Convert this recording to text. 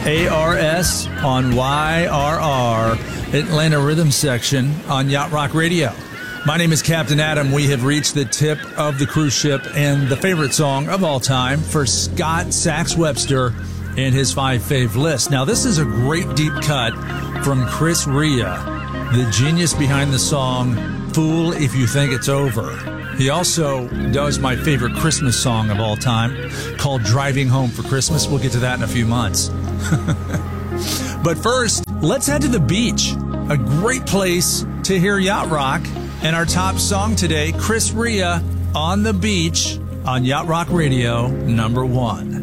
ARS on YRR, Atlanta Rhythm Section on Yacht Rock Radio. My name is Captain Adam. We have reached the tip of the cruise ship and the favorite song of all time for Scott Sachs Webster and his 5 fave list. Now, this is a great deep cut from Chris Rea, the genius behind the song Fool If You Think It's Over. He also does my favorite Christmas song of all time called Driving Home for Christmas. We'll get to that in a few months. But first, let's head to the beach. A great place to hear Yacht Rock. And our top song today, Chris Rea, On the Beach on Yacht Rock Radio, number 1.